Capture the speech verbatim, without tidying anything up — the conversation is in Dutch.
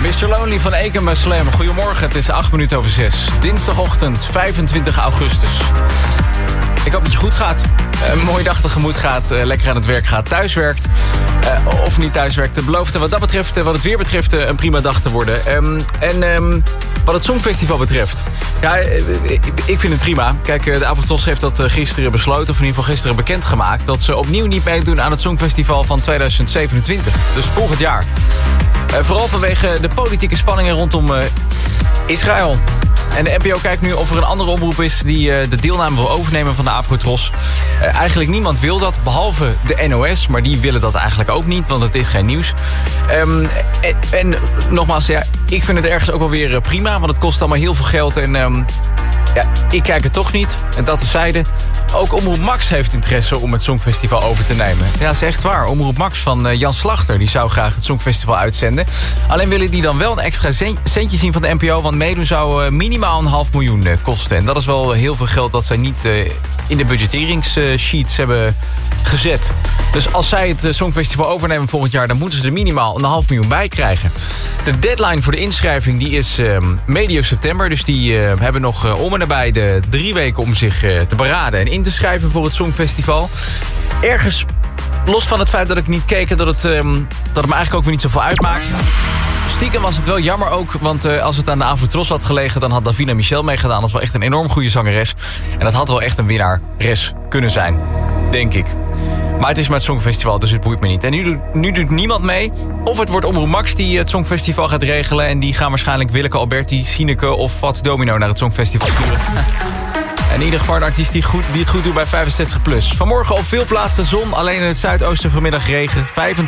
mister Lonely van Eken bij Slam. Goedemorgen, het is acht minuten over zes. Dinsdagochtend, vijfentwintig augustus. Ik hoop dat je goed gaat. Een mooie dag tegemoet gaat. Uh, lekker aan het werk gaat. Thuiswerkt. Uh, of niet thuiswerkt. Het belooft wat dat betreft, uh, wat het weer betreft, uh, een prima dag te worden. Um, en um, wat het Songfestival betreft. Ja, uh, ik, ik vind het prima. Kijk, uh, de Avotros heeft dat uh, gisteren besloten. Of in ieder geval gisteren bekendgemaakt. Dat ze opnieuw niet meedoen aan het Songfestival van tweeduizend zevenentwintig. Dus volgend jaar. Uh, vooral vanwege de politieke spanningen rondom uh, Israël. En de N P O kijkt nu of er een andere omroep is die uh, de deelname wil overnemen van de Avotros. Uh, eigenlijk niemand wil dat, behalve de N O S. Maar die willen dat eigenlijk ook niet, want het is geen nieuws. Um, en, en nogmaals, ja, ik vind het ergens ook wel weer uh, prima. Want het kost allemaal heel veel geld en um, ja, ik kijk het toch niet. En dat tezijde. Ook Omroep Max heeft interesse om het Songfestival over te nemen. Ja, dat is echt waar. Omroep Max van uh, Jan Slachter, die zou graag het Songfestival uitzenden. Alleen willen die dan wel een extra centje zien van de N P O... want meedoen zou uh, minimaal een half miljoen uh, kosten. En dat is wel heel veel geld dat zij niet uh, in de budgetteringssheets uh, hebben gezet. Dus als zij het uh, Songfestival overnemen volgend jaar... dan moeten ze er minimaal een half miljoen bij krijgen. De deadline voor de inschrijving die is uh, medio september. Dus die uh, hebben nog uh, om en nabij de drie weken om zich uh, te beraden... en in te schrijven voor het Songfestival. Ergens, los van het feit dat ik niet keek... dat het, um, dat het me eigenlijk ook weer niet zoveel uitmaakt. Stiekem was het wel jammer ook, want uh, als het aan de Avotros had gelegen... dan had Davina Michel meegedaan. Dat is wel echt een enorm goede zangeres. En dat had wel echt een winnares kunnen zijn, denk ik. Maar het is maar het Songfestival, dus het boeit me niet. En nu doet, nu doet niemand mee. Of het wordt Omroep Max die het Songfestival gaat regelen... en die gaan waarschijnlijk Willeke Alberti, Sineke of Fats Domino... naar het Songfestival sturen. In ieder geval een artiest die, goed, die het goed doet bij vijfenzestig plus. Vanmorgen op veel plaatsen zon, alleen in het zuidoosten vanmiddag regen. vijfentwintig